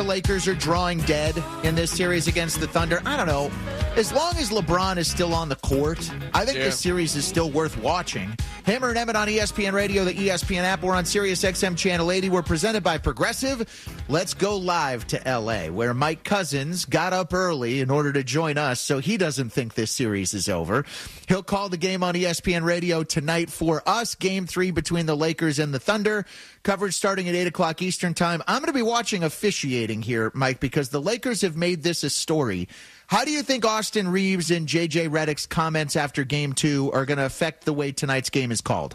The Lakers are drawing dead in this series against the Thunder. I don't know. As long as LeBron is still on the court, I think this series is still worth watching. Hammer and Emmett on ESPN Radio, the ESPN app, or on Sirius XM Channel 80. We're presented by Progressive. Let's go live to L.A., where Mike Cousins got up early in order to join us, so he doesn't think this series is over. He'll call the game on ESPN Radio tonight for us. Game 3 between the Lakers and the Thunder. Coverage starting at 8 o'clock Eastern Time. I'm going to be watching officiating here, Mike, because the Lakers have made this a story. How do you think Austin Reeves and J.J. Redick's comments after Game 2 are going to affect the way tonight's game is called?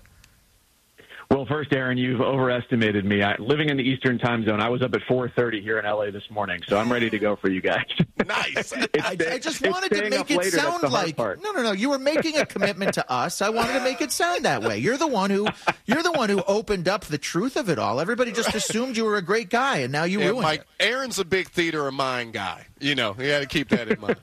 Well, first, Aaron, you've overestimated me. Living in the Eastern time zone, I was up at 4:30 here in L.A. this morning, so I'm ready to go for you guys. Nice. I just wanted to make it sound like no. You were making a commitment to us. I wanted to make it sound that way. You're the one who opened up the truth of it all. Everybody just assumed you were a great guy, and now you ruined it. Aaron's a big theater of mind guy. You know, you got to keep that in mind.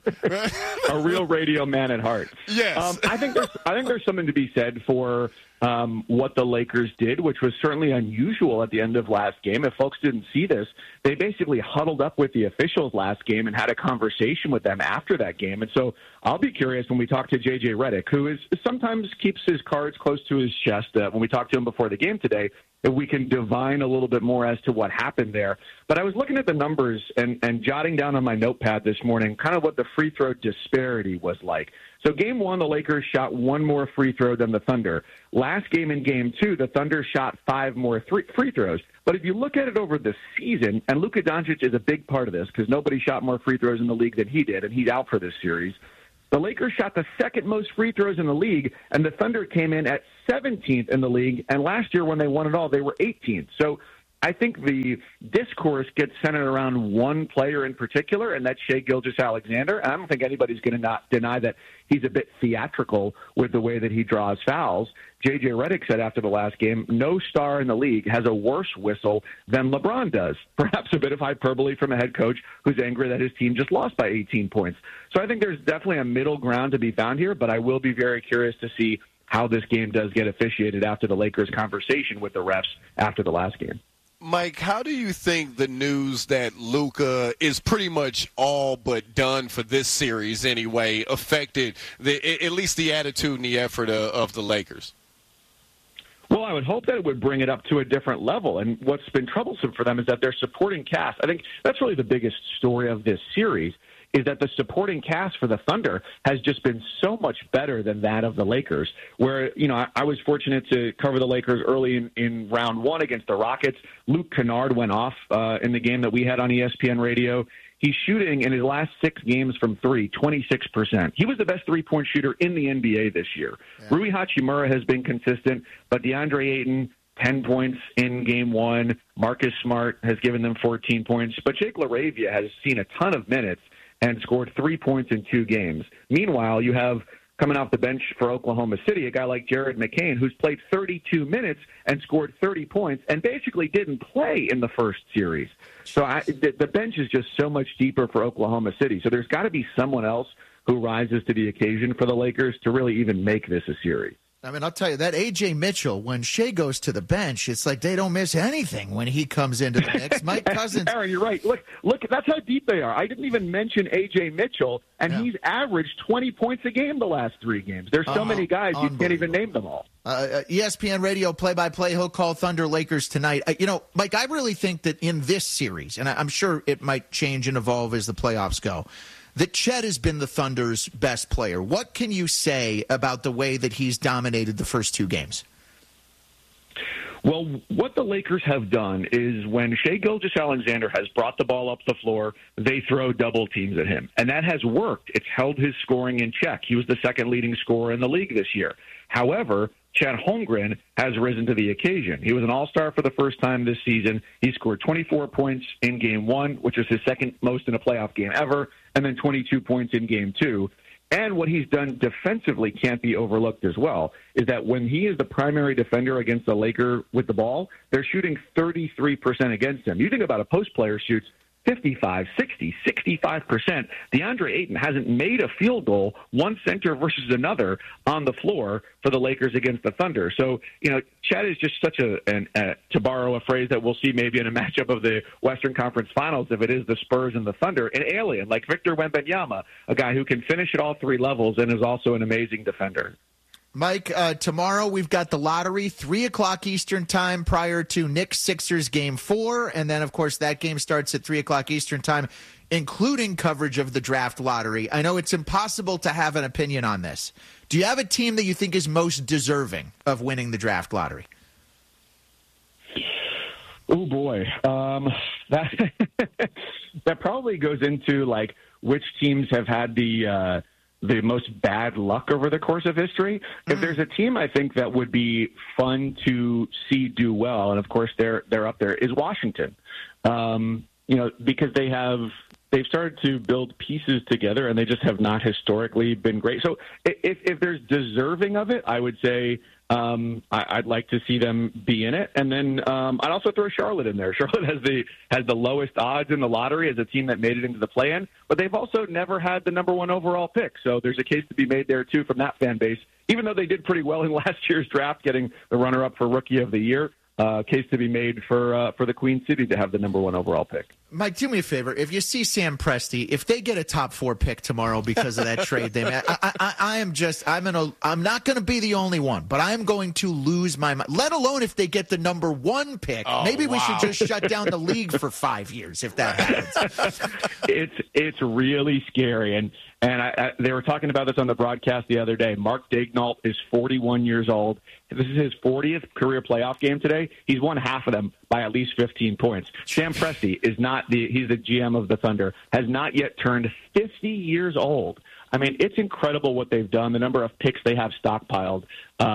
A real radio man at heart. Yes. I think there's something to be said for what the Lakers did, which was certainly unusual at the end of last game. If folks didn't see this, they basically huddled up with the officials last game and had a conversation with them after that game. And so I'll be curious when we talk to J.J. Redick, who sometimes keeps his cards close to his chest, when we talk to him before the game today, if we can divine a little bit more as to what happened there. But I was looking at the numbers and jotting down on my notepad this morning kind of what the free throw disparity was like. So Game 1, the Lakers shot one more free throw than the Thunder. Last game in Game 2, the Thunder shot 5 more free throws. But if you look at it over the season, and Luka Doncic is a big part of this because nobody shot more free throws in the league than he did, and he's out for this series. The Lakers shot the second most free throws in the league, and the Thunder came in at 17th in the league. And last year when they won it all, they were 18th. So I think the discourse gets centered around one player in particular, and that's Shai Gilgeous-Alexander. And I don't think anybody's going to not deny that he's a bit theatrical with the way that he draws fouls. J.J. Redick said after the last game, no star in the league has a worse whistle than LeBron does. Perhaps a bit of hyperbole from a head coach who's angry that his team just lost by 18 points. So I think there's definitely a middle ground to be found here, but I will be very curious to see how this game does get officiated after the Lakers' conversation with the refs after the last game. Mike, how do you think the news that Luka is pretty much all but done for this series anyway affected at least the attitude and the effort of the Lakers? Well, I would hope that it would bring it up to a different level. And what's been troublesome for them is that their supporting cast, I think that's really the biggest story of this series, is that the supporting cast for the Thunder has just been so much better than that of the Lakers, where, you know, I was fortunate to cover the Lakers early in round 1 against the Rockets. Luke Kennard went off in the game that we had on ESPN Radio. He's shooting in his last 6 games from 3, 26%. He was the best three-point shooter in the NBA this year. Yeah. Rui Hachimura has been consistent, but DeAndre Ayton, 10 points in Game 1. Marcus Smart has given them 14 points. But Jake LaRavia has seen a ton of minutes and scored 3 points in 2 games. Meanwhile, you have coming off the bench for Oklahoma City, a guy like Jared McCain, who's played 32 minutes and scored 30 points and basically didn't play in the first series. So the bench is just so much deeper for Oklahoma City. So there's got to be someone else who rises to the occasion for the Lakers to really even make this a series. I mean, I'll tell you, that A.J. Mitchell, when Shai goes to the bench, it's like they don't miss anything when he comes into the mix. Mike Cousins. Aaron, you're right. Look, that's how deep they are. I didn't even mention A.J. Mitchell, and he's averaged 20 points a game the last 3 games. There's so many guys, you can't even name them all. ESPN Radio play-by-play, he'll call Thunder Lakers tonight. Mike, I really think that in this series, and I'm sure it might change and evolve as the playoffs go, that Chet has been the Thunder's best player. What can you say about the way that he's dominated the first 2 games? Well, what the Lakers have done is when Shai Gilgeous-Alexander has brought the ball up the floor, they throw double teams at him. And that has worked. It's held his scoring in check. He was the second leading scorer in the league this year. However, Chet Holmgren has risen to the occasion. He was an all-star for the first time this season. He scored 24 points in Game 1, which is his second most in a playoff game ever, and then 22 points in Game 2. And what he's done defensively can't be overlooked as well, is that when he is the primary defender against the Laker with the ball, they're shooting 33% against him. You think about a post player shoots 55, 60, 65%. DeAndre Ayton hasn't made a field goal, one center versus another, on the floor for the Lakers against the Thunder. So, Chet is just such to borrow a phrase that we'll see maybe in a matchup of the Western Conference Finals, if it is the Spurs and the Thunder, an alien like Victor Wembanyama, a guy who can finish at all three levels and is also an amazing defender. Mike, tomorrow we've got the lottery, 3 o'clock Eastern time prior to Knicks-Sixers Game 4. And then, of course, that game starts at 3 o'clock Eastern time, including coverage of the draft lottery. I know it's impossible to have an opinion on this. Do you have a team that you think is most deserving of winning the draft lottery? Oh, boy. That probably goes into, like, which teams have had the most bad luck over the course of history. If there's a team I think that would be fun to see do well, and of course they're up there, is Washington. Because they've started to build pieces together, and they just have not historically been great. So if there's deserving of it, I would say I'd like to see them be in it. And then I'd also throw Charlotte in there. Charlotte has the lowest odds in the lottery as a team that made it into the play-in, but they've also never had the number 1 overall pick. So there's a case to be made there, too, from that fan base. Even though they did pretty well in last year's draft, getting the runner-up for Rookie of the Year, case to be made for the Queen City to have the number 1 overall pick. Mike, do me a favor. If you see Sam Presti, if they get a top 4 pick tomorrow because of that trade they made, I'm not going to be the only one, but I'm going to lose my mind. Let alone if they get the number 1 pick. Maybe we should just shut down the league for 5 years if that happens. It's really scary, and they were talking about this on the broadcast the other day. Mark Daignault is 41 years old. This is his 40th career playoff game today. He's won half of them by at least 15 points. Sam Presti is he's the GM of the Thunder, has not yet turned 50 years old. I mean, it's incredible what they've done, the number of picks they have stockpiled,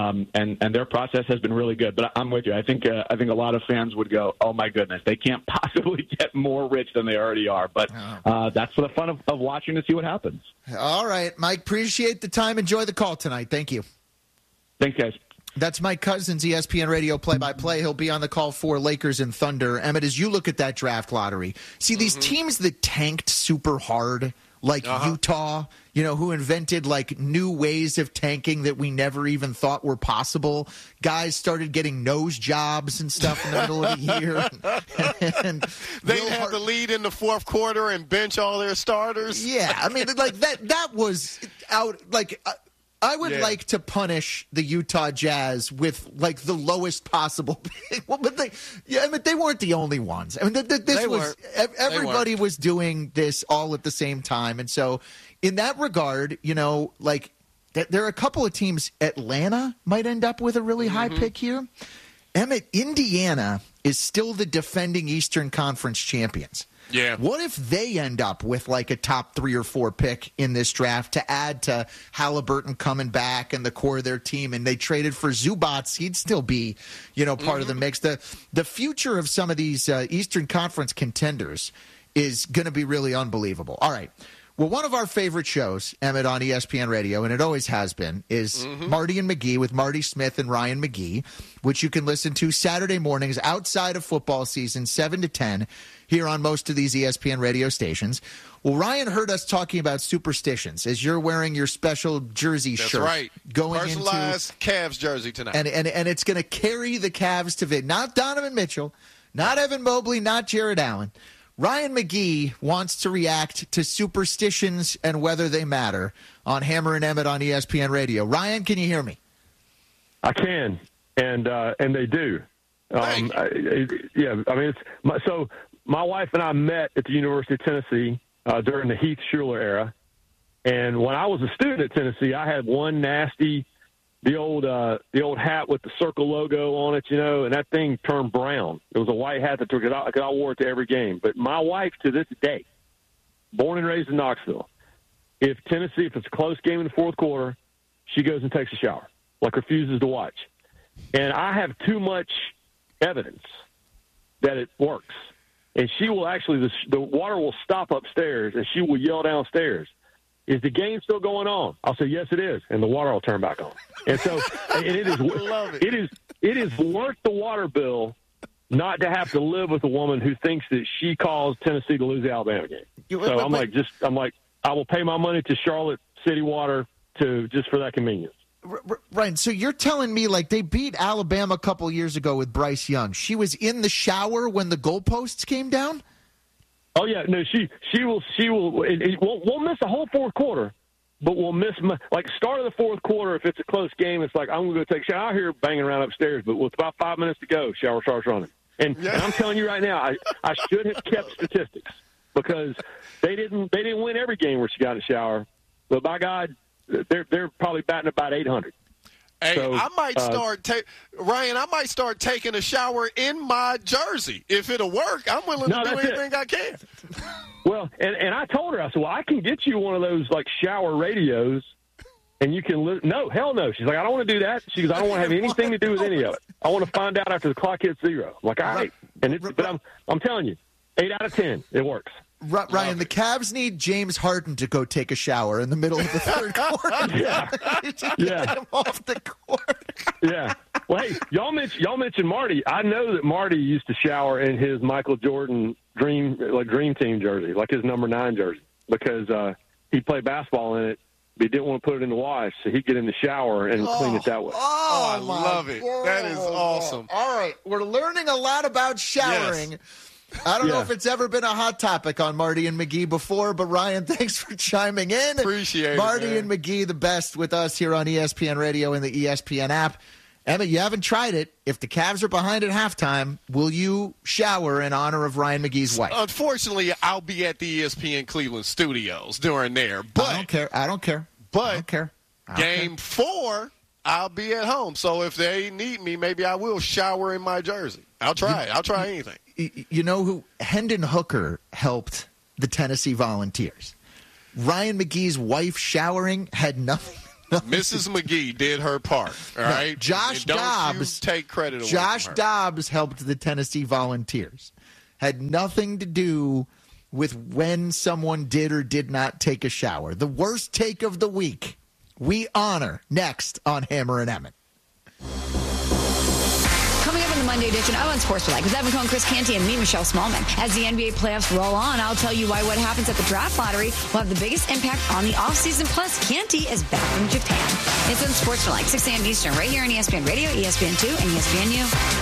and their process has been really good. But I'm with you. I think a lot of fans would go, oh, my goodness, they can't possibly get more rich than they already are. But that's for the fun of watching to see what happens. All right, Mike, appreciate the time. Enjoy the call tonight. Thank you. Thanks, guys. That's Mike Cousins, ESPN Radio play-by-play. He'll be on the call for Lakers and Thunder. Emmett, as you look at that draft lottery, see these teams that tanked super hard, like Utah, who invented like new ways of tanking that we never even thought were possible. Guys started getting nose jobs and stuff in the middle of the year. And they had the lead in the fourth quarter and bench all their starters. Yeah, I mean, like that was out like. I would like to punish the Utah Jazz with like the lowest possible pick. Well, but they weren't the only ones. I mean, everybody was doing this all at the same time, and so in that regard, there are a couple of teams. Atlanta might end up with a really high pick here. Emmett, Indiana is still the defending Eastern Conference champions. Yeah. What if they end up with like a top 3 or 4 pick in this draft to add to Halliburton coming back and the core of their team, and they traded for Zubats? He'd still be, part of the mix. The future of some of these Eastern Conference contenders is going to be really unbelievable. All right. Well, one of our favorite shows, Emmett, on ESPN Radio, and it always has been, is Marty and McGee with Marty Smith and Ryan McGee, which you can listen to Saturday mornings outside of football season, 7 to 10, here on most of these ESPN radio stations. Well, Ryan heard us talking about superstitions as you're wearing your special jersey shirt. That's right. Personalized Cavs jersey tonight. And it's going to carry the Cavs to victory. Not Donovan Mitchell, not Evan Mobley, not Jared Allen. Ryan McGee wants to react to superstitions and whether they matter on Hammer and Emmett on ESPN Radio. Ryan, can you hear me? I can, and they do. So my wife and I met at the University of Tennessee during the Heath Schuler era, and when I was a student at Tennessee, I had one nasty. The old hat with the circle logo on it, and that thing turned brown. It was a white hat that took it out. I wore it to every game. But my wife, to this day, born and raised in Knoxville, if it's a close game in the fourth quarter, she goes and takes a shower, like refuses to watch. And I have too much evidence that it works. And she will actually, the water will stop upstairs, and she will yell downstairs, "Is the game still going on?" I'll say, "Yes, it is," and the water will turn back on. And so, it is worth the water bill not to have to live with a woman who thinks that she caused Tennessee to lose the Alabama game. So I'm like, I will pay my money to Charlotte City Water just for that convenience. Ryan, so you're telling me like they beat Alabama a couple years ago with Bryce Young. She was in the shower when the goalposts came down? Oh yeah, no, she will. We'll miss the whole fourth quarter, but we'll miss start of the fourth quarter. If it's a close game, it's like I'm going to go take a shower. I hear her banging around upstairs, but with about 5 minutes to go, shower starts running. And I'm telling you right now, I should have kept statistics because they didn't win every game where she got in the shower. But by God, they're probably batting about 800. Hey, so, I might start Ryan. I might start taking a shower in my jersey if it'll work. I'm willing to do anything I can. Well, and I told her, I said, well, I can get you one of those like shower radios, and you can. No, hell no. She's like, I don't want to do that. She goes, I don't want to have anything to do with any of it. I want to find out after the clock hits 0. I'm like, all right. But I'm telling you, 8 out of 10, it works. Ryan, the Cavs need James Harden to go take a shower in the middle of the third quarter. Get him off the court. Yeah. Well, hey, y'all mentioned Marty. I know that Marty used to shower in his Michael Jordan Dream Team jersey, like his number 9 jersey, because he played basketball in it, but he didn't want to put it in the wash, so he'd get in the shower and clean it that way. Oh, I love it. That is awesome. All right, we're learning a lot about showering. Yes. I don't know if it's ever been a hot topic on Marty and McGee before, but Ryan, thanks for chiming in. Appreciate Marty it, and McGee, the best with us here on ESPN Radio and the ESPN app. Emma, you haven't tried it. If the Cavs are behind at halftime, will you shower in honor of Ryan McGee's wife? Unfortunately, I'll be at the ESPN Cleveland studios during there. But I don't care. But game 4, I'll be at home. So if they need me, maybe I will shower in my jersey. I'll try. I'll try anything. You know who? Hendon Hooker helped the Tennessee Volunteers. Ryan McGee's wife showering had nothing. Mrs. McGee did her part. All right. Josh Dobbs take credit away Josh from her. Dobbs helped the Tennessee Volunteers. Had nothing to do with when someone did or did not take a shower. The worst take of the week. We honor next on Hammer and Emmett. Coming up in the Monday edition of Unsportsmanlike with Evan Cohen, Chris Canty, and me, Michelle Smallman. As the NBA playoffs roll on, I'll tell you why what happens at the draft lottery will have the biggest impact on the offseason. Plus, Canty is back from Japan. It's Unsportsmanlike, 6 a.m. Eastern, right here on ESPN Radio, ESPN2, and ESPNU.